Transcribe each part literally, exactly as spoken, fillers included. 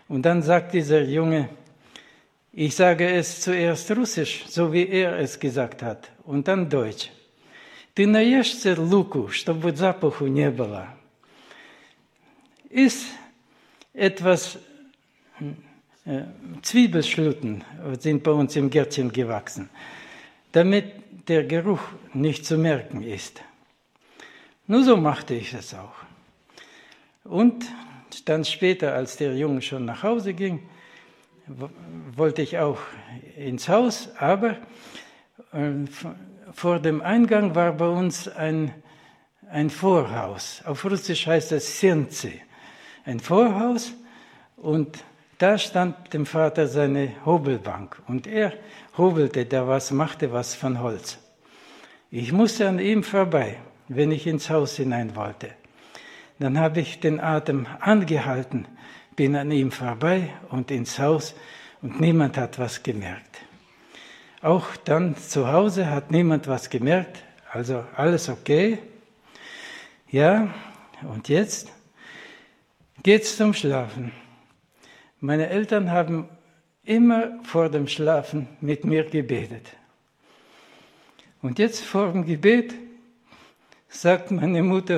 Und dann sagt dieser Junge, ich sage es zuerst Russisch, so wie er es gesagt hat, und dann Deutsch. Ты наешься луку, чтобы запаху не было. Iss etwas äh, Zwiebelschluten sind bei uns im Gärtchen gewachsen, damit der Geruch nicht zu merken ist. Nur so machte ich es auch. Und dann später, als der Junge schon nach Hause ging, wollte ich auch ins Haus, aber äh, vor dem Eingang war bei uns ein, ein Vorhaus. Auf Russisch heißt es Sенze, ein Vorhaus, und da stand dem Vater seine Hobelbank und er hobelte da was, machte was von Holz. Ich musste an ihm vorbei, wenn ich ins Haus hinein wollte. Dann habe ich den Atem angehalten, bin an ihm vorbei und ins Haus und niemand hat was gemerkt. Auch dann zu Hause hat niemand was gemerkt, also alles okay. Ja, und jetzt geht's zum Schlafen. Meine Eltern haben immer vor dem Schlafen mit mir gebetet. Und jetzt vor dem Gebet sagt meine Mutter,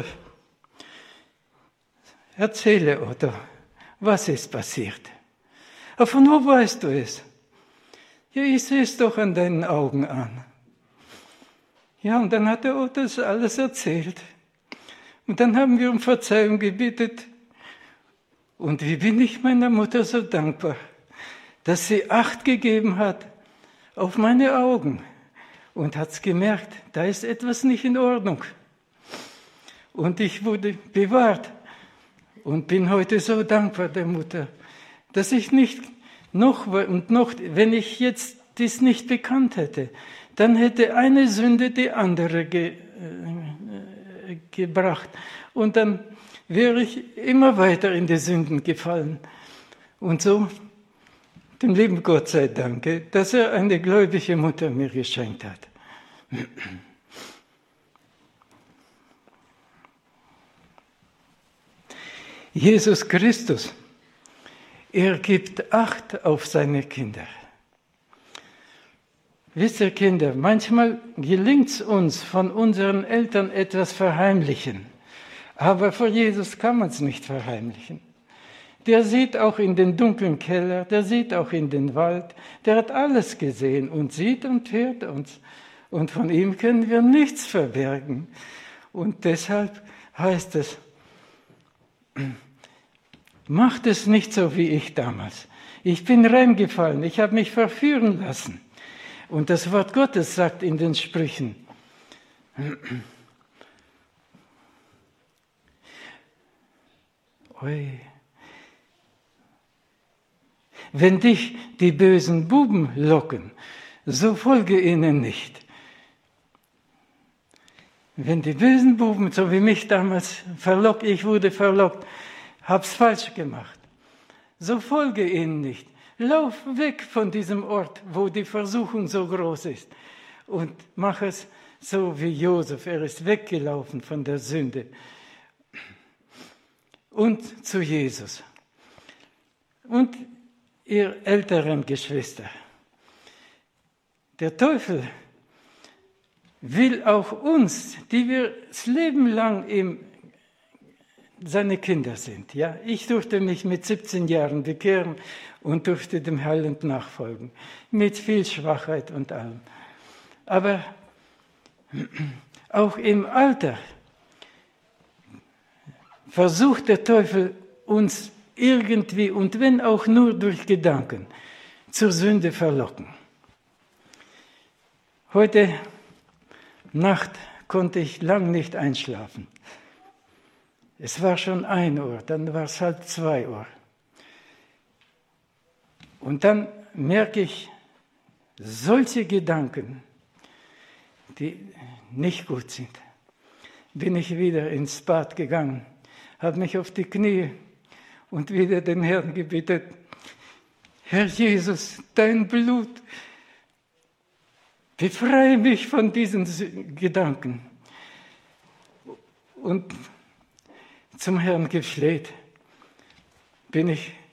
erzähle Otto, was ist passiert? Aber von wo weißt du es? Ja, ich sehe es doch an deinen Augen an. Ja, und dann hat der Otto das alles erzählt. Und dann haben wir um Verzeihung gebetet. Und wie bin ich meiner Mutter so dankbar, dass sie Acht gegeben hat auf meine Augen und hat gemerkt, da ist etwas nicht in Ordnung. Und ich wurde bewahrt und bin heute so dankbar der Mutter, dass ich nicht noch und noch, wenn ich jetzt dies nicht bekannt hätte, dann hätte eine Sünde die andere ge, äh, gebracht. Und dann wäre ich immer weiter in die Sünden gefallen. Und so, dem lieben Gott sei Dank, dass er eine gläubige Mutter mir geschenkt hat. Jesus Christus, er gibt Acht auf seine Kinder. Wisst ihr, Kinder, manchmal gelingt es uns, von unseren Eltern etwas verheimlichen. Aber vor Jesus kann man es nicht verheimlichen. Der sieht auch in den dunklen Keller, der sieht auch in den Wald, der hat alles gesehen und sieht und hört uns. Und von ihm können wir nichts verbergen. Und deshalb heißt es, macht es nicht so wie ich damals. Ich bin reingefallen, ich habe mich verführen lassen. Und das Wort Gottes sagt in den Sprüchen, Ui. Wenn dich die bösen Buben locken, so folge ihnen nicht. Wenn die bösen Buben, so wie mich damals verlockt, ich wurde verlockt, hab's falsch gemacht, so folge ihnen nicht. Lauf weg von diesem Ort, wo die Versuchung so groß ist, und mach es so wie Josef. Er ist weggelaufen von der Sünde. Und zu Jesus. Und ihr älteren Geschwister. Der Teufel will auch uns, die wir das Leben lang ihm seine Kinder sind. Ja, ich durfte mich mit siebzehn Jahren bekehren und durfte dem Heiland nachfolgen. Mit viel Schwachheit und allem. Aber auch im Alter versucht der Teufel uns irgendwie, und wenn auch nur durch Gedanken, zur Sünde verlocken. Heute Nacht konnte ich lang nicht einschlafen. Es war schon ein Uhr, dann war es halb zwei Uhr. Und dann merke ich solche Gedanken, die nicht gut sind. Bin ich wieder ins Bad gegangen, habe mich auf die Knie und wieder den Herrn gebetet, Herr Jesus, dein Blut, befreie mich von diesen Gedanken. Und zum Herrn gefleht bin ich